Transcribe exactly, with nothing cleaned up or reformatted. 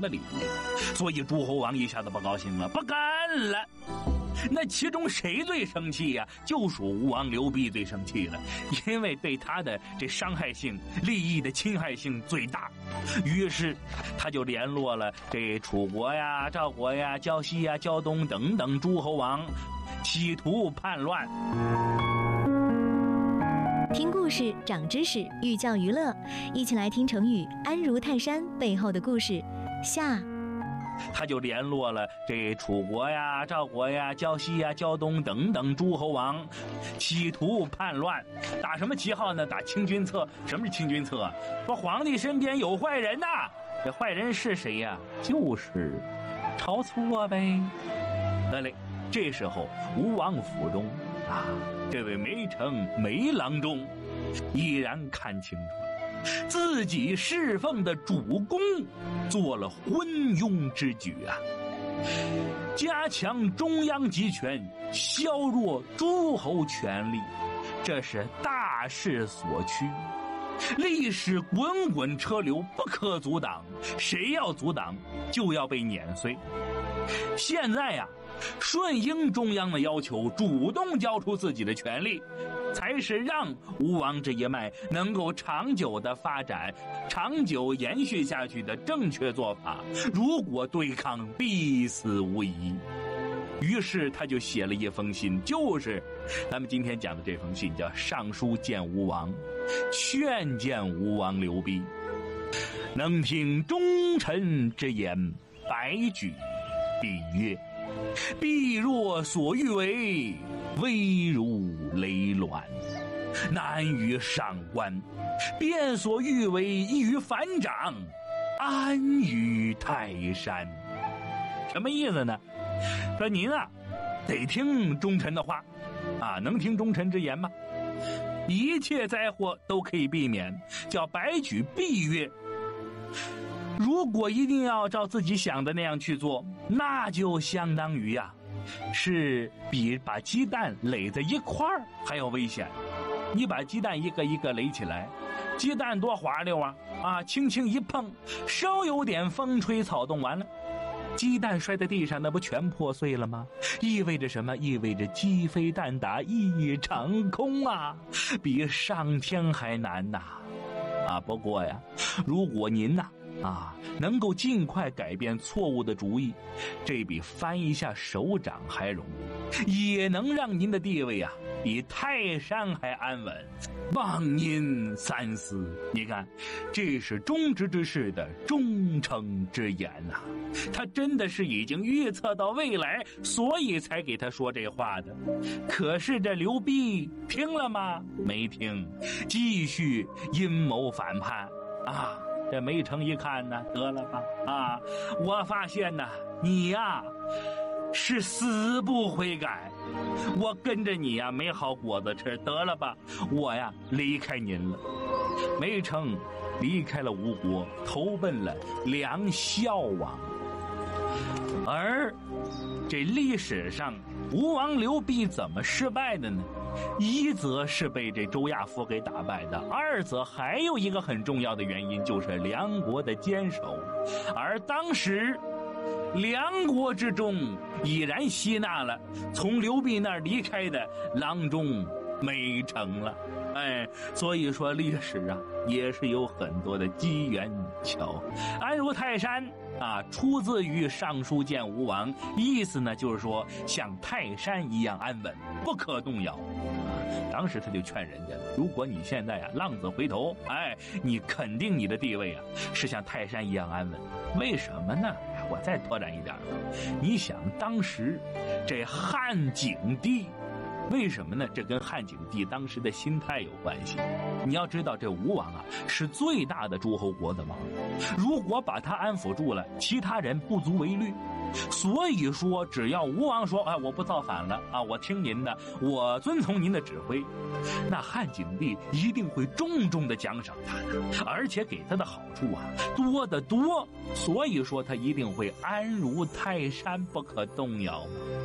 的礼物，所以诸侯王一下子不高兴了，不干了。那其中谁最生气呀、啊？就属吴王刘濞最生气了，因为对他的这伤害性、利益的侵害性最大。于是他就联络了这楚国呀、赵国呀、胶西呀、胶东等等诸侯王，企图叛乱。 听故事长知识，寓教于乐，一起来听成语安如泰山背后的故事下。 他就联络了这楚国呀、赵国呀、胶西呀、胶东等等诸侯王，企图叛乱。打什么旗号呢？打清君侧。什么是清君侧？说皇帝身边有坏人呐、啊。这坏人是谁呀？就是晁错呗。得嘞，这时候吴王府中啊，这位梅城梅郎中依然看清楚了，自己侍奉的主公做了昏庸之举啊！加强中央集权，削弱诸侯权力，这是大势所趋。历史滚滚车流，不可阻挡，谁要阻挡就要被碾碎。现在呀、啊，顺应中央的要求，主动交出自己的权利，才是让吴王这一脉能够长久的发展、长久延续下去的正确做法。如果对抗，必死无疑。于是他就写了一封信，就是咱们今天讲的这封信，叫上书见吴王，劝谏吴王刘濞，能听忠臣之言，百举必曰：必若所欲为，危如累卵，难于上观；便所欲为，易于反掌，安于泰山。什么意思呢？说您啊，得听忠臣的话啊，能听忠臣之言吗？一切灾祸都可以避免，叫百举必曰。如果一定要照自己想的那样去做，那就相当于呀、啊，是比把鸡蛋垒在一块儿还要危险。你把鸡蛋一个一个垒起来，鸡蛋多滑溜啊！啊，轻轻一碰，稍有点风吹草动，完了，鸡蛋摔在地上，那不全破碎了吗？意味着什么？意味着鸡飞蛋打一场空啊，比上天还难呐！啊，不过呀，如果您呐啊能够尽快改变错误的主意，这比翻一下手掌还容易，也能让您的地位啊比泰山还安稳。望您三思。你看，这是忠直之士的忠诚之言呐、啊，他真的是已经预测到未来，所以才给他说这话的。可是这刘濞听了吗？没听，继续阴谋反叛啊！这梅城一看呢，得了吧啊！我发现呢，你呀是死不悔改，我跟着你呀没好果子吃，得了吧，我呀离开您了。梅城离开了吴国，投奔了梁孝王。而这历史上吴王刘濞怎么失败的呢？一则是被这周亚夫给打败的，二则还有一个很重要的原因，就是梁国的坚守。而当时梁国之中已然吸纳了从刘濞那儿离开的郎中梅城了。哎，所以说历史啊也是有很多的机缘巧。安如泰山啊，出自于上书见吴王，意思呢就是说像泰山一样安稳，不可动摇。当时他就劝人家，如果你现在啊浪子回头，哎，你肯定你的地位啊是像泰山一样安稳。为什么呢？我再拓展一点，你想当时这汉景帝，为什么呢？这跟汉景帝当时的心态有关系。你要知道，这吴王啊是最大的诸侯国的王，如果把他安抚住了，其他人不足为虑。所以说，只要吴王说，哎，我不造反了啊，我听您的，我遵从您的指挥，那汉景帝一定会重重的奖赏他的，而且给他的好处啊多得多。所以说，他一定会安如泰山，不可动摇嘛。